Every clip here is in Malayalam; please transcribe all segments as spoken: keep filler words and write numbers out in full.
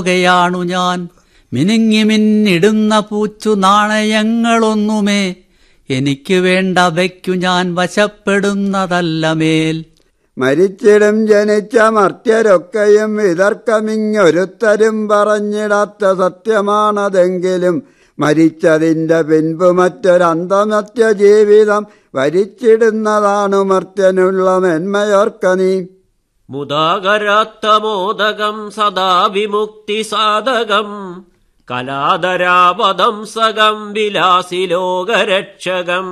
യാണു ഞാൻ മിനുങ്ങി മിന്നിടുന്ന പൂച്ചു നാണയങ്ങളൊന്നുമേ എനിക്ക് വേണ്ടവയ്ക്കു ഞാൻ വശപ്പെടുന്നതല്ല മേൽ. മരിച്ചിടും ജനിച്ച മർത്യരൊക്കെയും വിതർക്കമിങ്ങൊരുത്തരും പറഞ്ഞിടാത്ത സത്യമാണതെങ്കിലും മരിച്ചതിന്റെ പിൻപു മറ്റൊരന്തമത്യ ജീവിതം വരിച്ചിടുന്നതാണു മർത്യനുള്ള മെന്മയോർക്ക നീ. മുദാകരാത്തമോദകം സദാ വിമുക്തി സാധകം കലാദരാപദംസകം വിലാസിലോകരക്ഷകം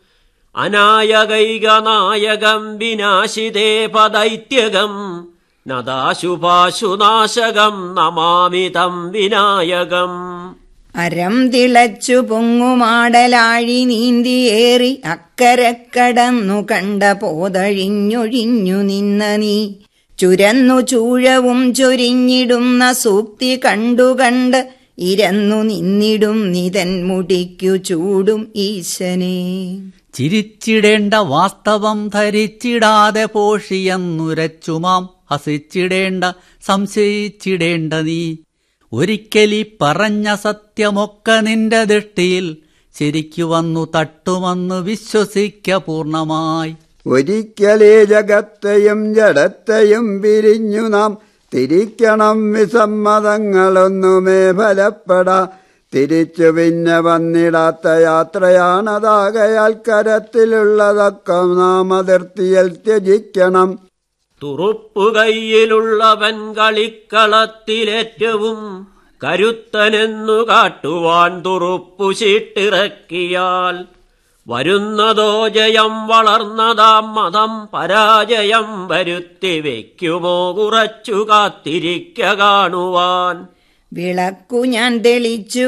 അനായകൈകനായകം വിനാശിതേ പദൈത്യകം നദാശുഭാശുനാശകം നമാമിതം വിനായകം. അരം തിളച്ചു പൊങ്ങുമാടലാഴി നീന്തിയേറി അക്കരക്കടന്നു കണ്ട പോതഴിഞ്ഞൊഴിഞ്ഞു നിന്ന നീ ചുരന്നു ചൂഴവും ചൊരിഞ്ഞിടുന്ന സൂക്തി കണ്ടുകണ്ട് ഇരന്നു നിന്നിടും നിതൻ മുടിക്കു ചൂടും ഈശനെ. ചിരിച്ചിടേണ്ട വാസ്തവം ധരിച്ചിടാതെ പോഷിയെന്നുരച്ചുമാം ഹസിച്ചിടേണ്ട സംശയിച്ചിടേണ്ട നീ. ഒരിക്കലീ പറഞ്ഞ സത്യമൊക്കെ നിന്റെ ദൃഷ്ടിയിൽ ശരിക്കു വന്നു തട്ടുമെന്നു വിശ്വസിക്ക പൂർണ്ണമായി. ഒരിക്കലേ ജഗത്തെയും ജഡത്തെയും പിരിഞ്ഞു നാം തിരിക്കണം വിസമ്മതങ്ങളൊന്നുമേ ഫലപ്പെടാ. തിരിച്ചു പിന്നെ വന്നിടാത്ത യാത്രയാണതാകയാൽ കരത്തിലുള്ളതൊക്കെ നാം അതിർത്തിയിൽ ത്യജിക്കണം. തുറുപ്പുകൈയിലുള്ളവൻ കളിക്കളത്തിലേറ്റവും കരുത്തനെന്നു കാട്ടുവാൻ തുറുപ്പു ചീട്ടിറക്കിയാൽ വരുന്നതോ ജയം വളർന്നതാം മതം പരാജയം വരുത്തി വയ്ക്കുമോ കുറച്ചു കാത്തിരിക്ക കാണുവാൻ. വിളക്കു ഞാൻ തെളിച്ചു